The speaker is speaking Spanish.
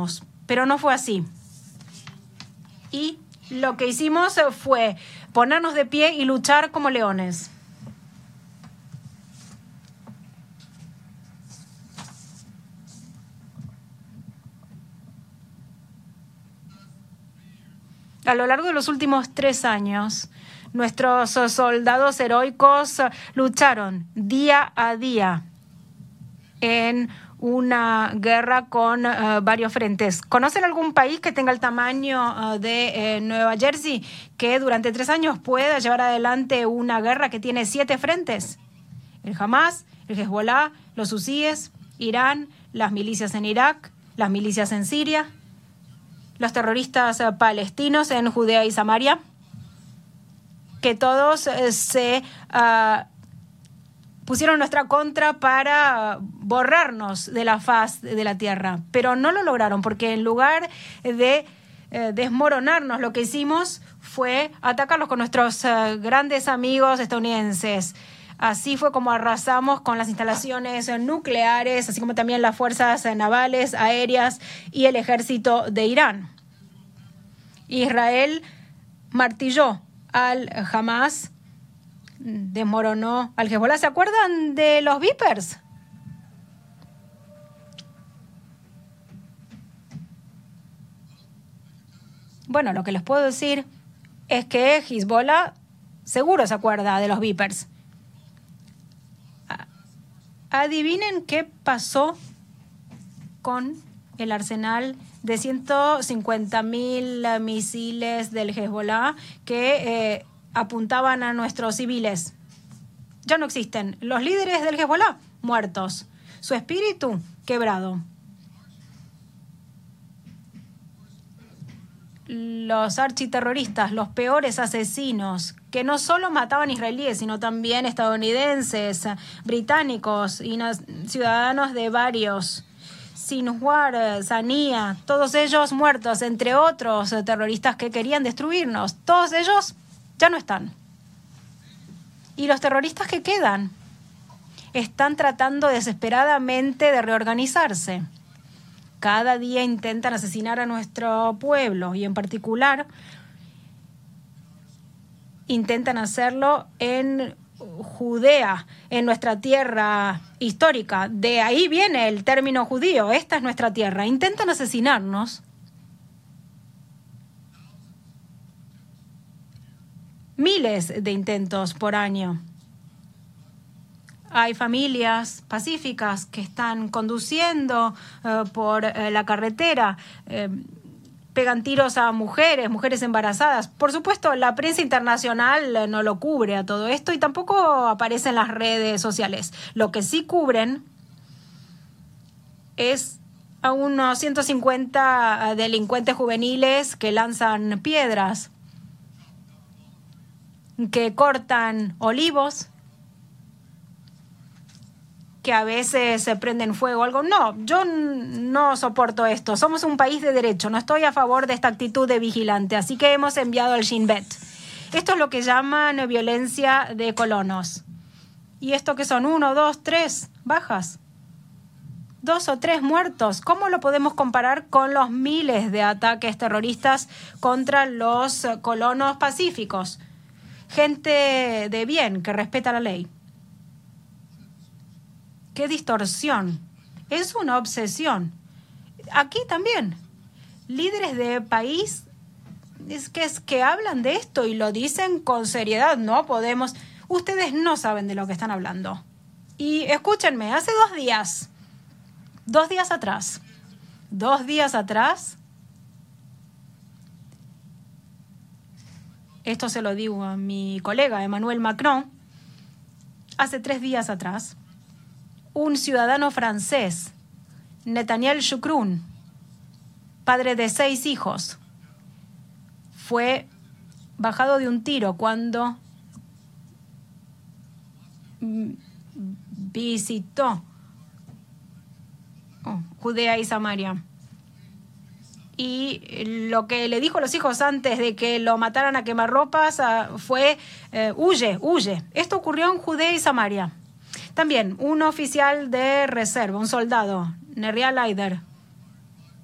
ganamos, pero no fue así. Y lo que hicimos fue ponernos de pie y luchar como leones. A lo largo de los últimos 3 años, nuestros soldados heroicos lucharon día a día en una guerra con varios frentes. ¿Conocen algún país que tenga el tamaño de Nueva Jersey que durante 3 años pueda llevar adelante una guerra que tiene 7 frentes? El Hamas, el Hezbollah, los hutíes, Irán, las milicias en Irak, las milicias en Siria, los terroristas palestinos en Judea y Samaria, que todos se pusieron nuestra contra para borrarnos de la faz de la tierra. Pero no lo lograron, porque en lugar de desmoronarnos, lo que hicimos fue atacarlos con nuestros grandes amigos estadounidenses. Así fue como arrasamos con las instalaciones nucleares, así como también las fuerzas navales, aéreas y el ejército de Irán. Israel martilló al Hamas, desmoronó al Hezbollah. ¿Se acuerdan de los Vipers? Bueno, lo que les puedo decir es que Hezbollah seguro se acuerda de los Vipers. Adivinen qué pasó con el arsenal de 150.000 misiles del Hezbollah que apuntaban a nuestros civiles. Ya no existen. Los líderes del Hezbollah, muertos. Su espíritu, quebrado. Los architerroristas, los peores asesinos, que no solo mataban israelíes, sino también estadounidenses, británicos y ciudadanos de varios, Sinwar, Zania, todos ellos muertos, entre otros terroristas que querían destruirnos. Todos ellos ya no están. Y los terroristas que quedan están tratando desesperadamente de reorganizarse. Cada día intentan asesinar a nuestro pueblo y en particular intentan hacerlo en Judea, en nuestra tierra histórica. De ahí viene el término judío. Esta es nuestra tierra. Intentan asesinarnos. Miles de intentos por año. Hay familias pacíficas que están conduciendo por la carretera, pegan tiros a mujeres embarazadas. Por supuesto, la prensa internacional no lo cubre a todo esto y tampoco aparece en las redes sociales. Lo que sí cubren es a unos 150 delincuentes juveniles que lanzan piedras, que cortan olivos, que a veces se prenden fuego o algo. No, yo no soporto esto. Somos un país de derecho. No estoy a favor de esta actitud de vigilante. Así que hemos enviado al Shin Bet. Esto es lo que llaman violencia de colonos. ¿Y esto qué son? 1, 2, 3 bajas. 2 o 3 muertos. ¿Cómo lo podemos comparar con los miles de ataques terroristas contra los colonos pacíficos? Gente de bien, que respeta la ley. ¡Qué distorsión! Es una obsesión. Aquí también. Líderes de país es que hablan de esto y lo dicen con seriedad. No podemos. Ustedes no saben de lo que están hablando. Y escúchenme, hace 2 días, 2 días atrás, esto se lo digo a mi colega Emmanuel Macron, hace 3 días atrás, un ciudadano francés, Nathaniel Chukroun, padre de 6 hijos, fue bajado de un tiro cuando visitó Judea y Samaria. Y lo que le dijo a los hijos antes de que lo mataran a quemarropas fue huye, huye. Esto ocurrió en Judea y Samaria. También un oficial de reserva, un soldado, Neria Leider,